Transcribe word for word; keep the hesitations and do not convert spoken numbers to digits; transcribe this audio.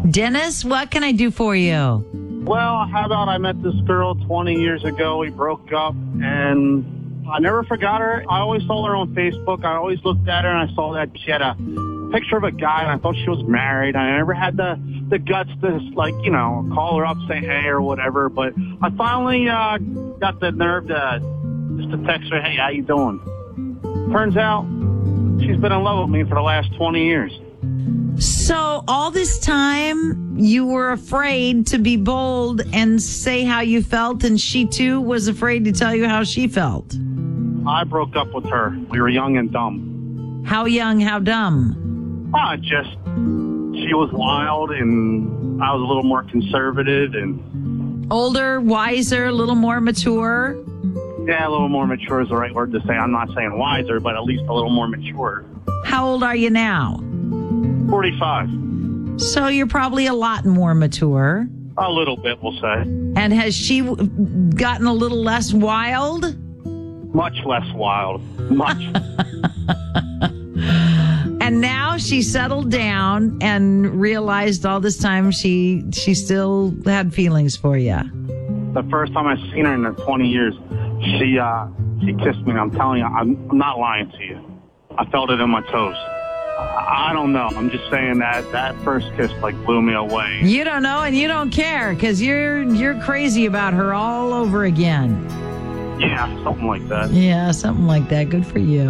Dennis, what can I do for you? Well, how about I met this girl twenty years ago. We broke up, and I never forgot her. I always saw her on Facebook. I always looked at her, and I saw that she had a picture of a guy, and I thought she was married. I never had the, the guts to, like, you know, call her up, say hey or whatever. But I finally uh, got the nerve to just to text her, hey, how you doing? Turns out she's been in love with me for the last twenty years. So all this time you were afraid to be bold and say how you felt, and she too was afraid to tell you how she felt. I broke up with her. We were young and dumb. How young, how dumb? Ah, just, she was wild and I was a little more conservative and... Older, wiser, a little more mature? Yeah, a little more mature is the right word to say. I'm not saying wiser, but at least a little more mature. How old are you now? forty-five. So you're probably a lot more mature. A little bit, we'll say. And has she w- gotten a little less wild? Much less wild. Much. And now she settled down and realized all this time she she still had feelings for you. The first time I seen her in the twenty years, she uh, she kissed me. I'm telling you, I'm, I'm not lying to you. I felt it in my toes. I, I don't know. I'm just saying that that first kiss like blew me away. You don't know and you don't care because you're you're crazy about her all over again. Yeah, something like that. Yeah, something like that. Good for you.